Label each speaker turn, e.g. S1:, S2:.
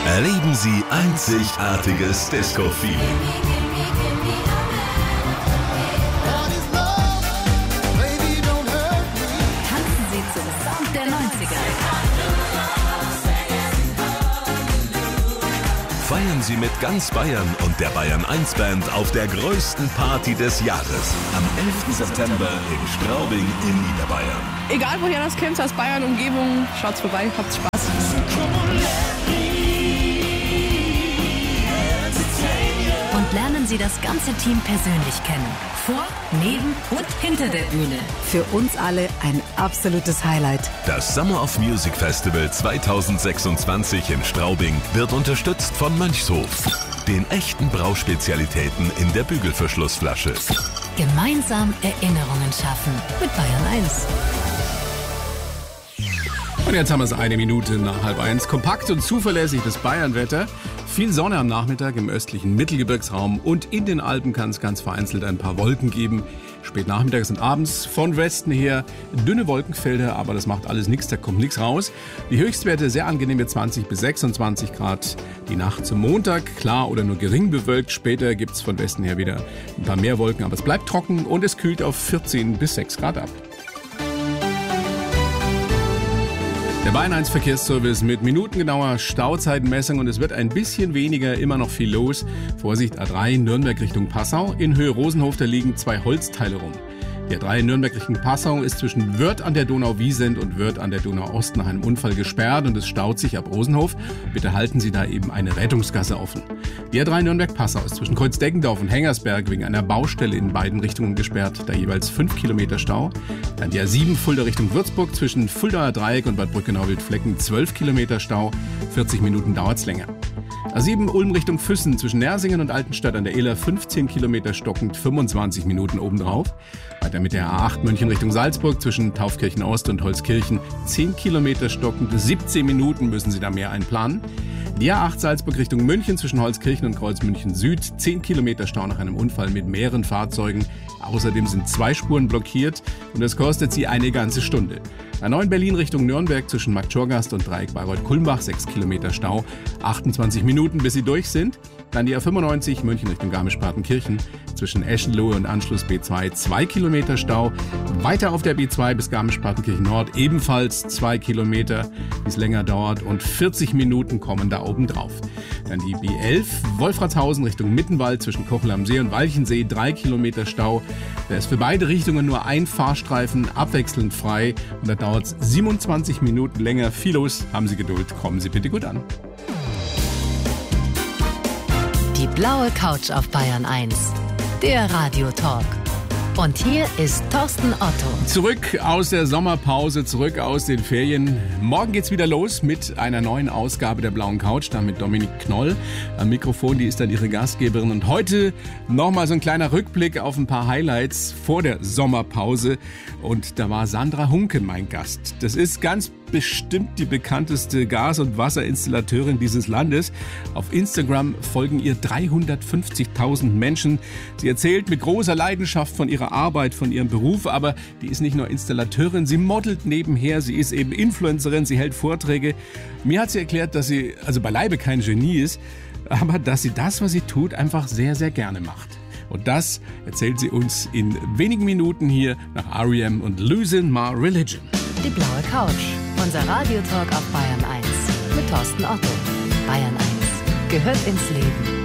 S1: Erleben Sie einzigartiges Disco-Feeling.
S2: Tanzen Sie zum Sound der 90er.
S1: Feiern Sie mit ganz Bayern und der Bayern 1 Band auf der größten Party des Jahres. Am 11. September in Straubing in Niederbayern.
S3: Egal woher das kennt, aus Bayern, Umgebung, schaut's vorbei, habt Spaß.
S2: Und lernen Sie das ganze Team persönlich kennen. Vor, neben und hinter der Bühne.
S4: Für uns alle ein absolutes Highlight.
S1: Das Summer of Music Festival 2026 in Straubing wird unterstützt von Mönchshof, den echten Brauspezialitäten in der Bügelverschlussflasche.
S2: Gemeinsam Erinnerungen schaffen mit Bayern 1.
S5: Und jetzt haben wir es 1 Minute nach 12:30. Kompakt und zuverlässig das Bayernwetter. Viel Sonne am Nachmittag im östlichen Mittelgebirgsraum und in den Alpen kann es ganz vereinzelt ein paar Wolken geben. Spät nachmittags und abends von Westen her dünne Wolkenfelder, aber das macht alles nichts, da kommt nichts raus. Die Höchstwerte sehr angenehme 20 bis 26 Grad. Die Nacht zum Montag klar oder nur gering bewölkt. Später gibt es von Westen her wieder ein paar mehr Wolken, aber es bleibt trocken und es kühlt auf 14 bis 6 Grad ab. Der Bayern 1 Verkehrsservice mit minutengenauer Stauzeitenmessung und es wird ein bisschen weniger, immer noch viel los. Vorsicht, A3 Nürnberg Richtung Passau. In Höhe Rosenhof, da liegen 2 Holzteile rum. Die A3 Nürnberg Richtung Passau ist zwischen Wörth an der Donau-Wiesent und Wörth an der Donau-Ost nach einem Unfall gesperrt und es staut sich ab Rosenhof. Bitte halten Sie da eben eine Rettungsgasse offen. Die A3 Nürnberg-Passau ist zwischen Kreuz-Deggendorf und Hengersberg wegen einer Baustelle in beiden Richtungen gesperrt, da jeweils 5 Kilometer Stau. Dann die A7 Fulda Richtung Würzburg zwischen Fuldaer Dreieck und Bad Brückenau-Wildflecken 12 Kilometer Stau, 40 Minuten dauert's länger. A7 Ulm Richtung Füssen zwischen Nersingen und Altenstadt an der Iller 15 Kilometer stockend, 25 Minuten obendrauf. Weiter mit der A8 München Richtung Salzburg zwischen Taufkirchen Ost und Holzkirchen 10 Kilometer stockend, 17 Minuten müssen Sie da mehr einplanen. Die A8 Salzburg Richtung München zwischen Holzkirchen und Kreuzmünchen Süd 10 Kilometer Stau nach einem Unfall mit mehreren Fahrzeugen. Außerdem sind 2 Spuren blockiert und das kostet Sie eine ganze Stunde. A9 Berlin Richtung Nürnberg zwischen Marktschorgast und Dreieck Bayreuth-Kulmbach 6 Kilometer Stau, 28 Minuten bis Sie durch sind. Dann die A95 München Richtung Garmisch-Partenkirchen zwischen Eschenlohe und Anschluss B2 2 Kilometer Stau. Weiter auf der B2 bis Garmisch-Partenkirchen Nord ebenfalls 2 Kilometer, wie es länger dauert und 40 Minuten kommen da oben drauf. Dann die B11 Wolfratshausen Richtung Mittenwald zwischen Kochel am See und Walchensee 3 Kilometer Stau. Da ist für beide Richtungen nur ein Fahrstreifen abwechselnd frei und da dauert es 27 Minuten länger. Viel los, haben Sie Geduld, kommen Sie bitte gut an.
S2: Die blaue Couch auf Bayern 1. Der Radiotalk. Und hier ist Thorsten Otto.
S5: Zurück aus der Sommerpause, zurück aus den Ferien. Morgen geht's wieder los mit einer neuen Ausgabe der blauen Couch, dann mit Dominik Knoll am Mikrofon, die ist dann ihre Gastgeberin. Und heute nochmal so ein kleiner Rückblick auf ein paar Highlights vor der Sommerpause. Und da war Sandra Hunke mein Gast. Das ist ganz bestimmt die bekannteste Gas- und Wasserinstallateurin dieses Landes. Auf Instagram folgen ihr 350.000 Menschen. Sie erzählt mit großer Leidenschaft von ihrer Arbeit, von ihrem Beruf, aber die ist nicht nur Installateurin, sie modelt nebenher, sie ist eben Influencerin, sie hält Vorträge. Mir hat sie erklärt, dass sie also beileibe kein Genie ist, aber dass sie das, was sie tut, einfach sehr, sehr gerne macht. Und das erzählt sie uns in wenigen Minuten hier nach R.E.M. und Losing My Religion.
S2: Die blaue Couch. Unser Radiotalk auf Bayern 1 mit Thorsten Otto. Bayern 1 gehört ins Leben.